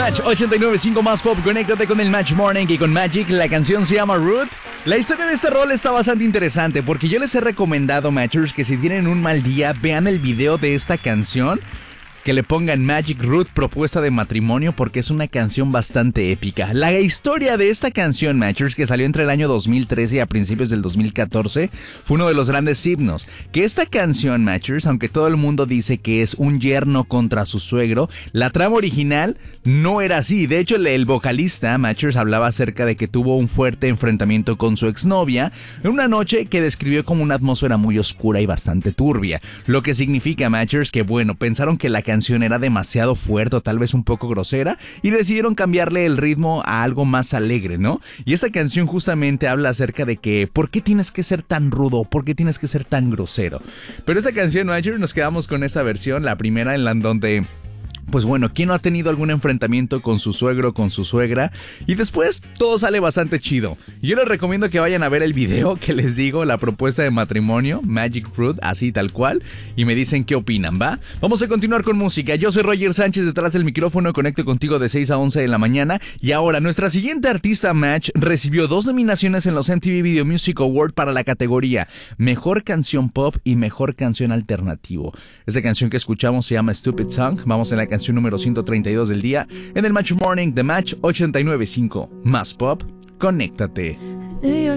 Match 89.5 más pop, conéctate con el Match Morning y con Magic. La canción se llama Root. La historia de este rol está bastante interesante porque yo les he recomendado, Matchers, que si tienen un mal día, vean el video de esta canción. Que le pongan Magic Root, propuesta de matrimonio, porque es una canción bastante épica. La historia de esta canción, Matchers, que salió entre el año 2013 y a principios del 2014, fue uno de los grandes himnos. Que esta canción, Matchers, aunque todo el mundo dice que es un yerno contra su suegro, la trama original no era así. De hecho, el vocalista, Matchers, hablaba acerca de que tuvo un fuerte enfrentamiento con su exnovia en una noche que describió como una atmósfera muy oscura y bastante turbia. Lo que significa, Matchers, que bueno, pensaron que la canción era demasiado fuerte o tal vez un poco grosera y decidieron cambiarle el ritmo a algo más alegre, ¿no? Y esa canción justamente habla acerca de que ¿por qué tienes que ser tan rudo? ¿Por qué tienes que ser tan grosero? Pero esta canción, ayer nos quedamos con esta versión, la primera en la donde... Pues bueno, ¿quién no ha tenido algún enfrentamiento con su suegro, con su suegra? Y después todo sale bastante chido. Yo les recomiendo que vayan a ver el video que les digo, la propuesta de matrimonio, Magic Fruit, así tal cual, y me dicen qué opinan, ¿va? Vamos a continuar con música. Yo soy Roger Sánchez, detrás del micrófono, conecto contigo de 6 a 11 de la mañana. Y ahora, nuestra siguiente artista, Match, recibió 2 nominaciones en los MTV Video Music Award para la categoría Mejor Canción Pop y Mejor Canción Alternativo. Esta canción que escuchamos se llama Stupid Song. Vamos en la canción número 132 del día en el Match Morning de Match 89.5 más pop. Conéctate. New York